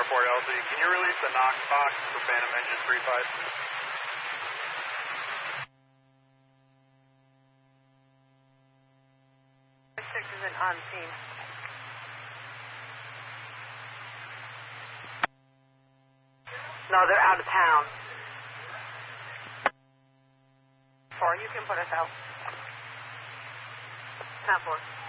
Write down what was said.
Starport LZ, can you release the knock box for Phantom Engine 35? 6 isn't on scene. No, they're out of town. 4, you can put us out. 10-4.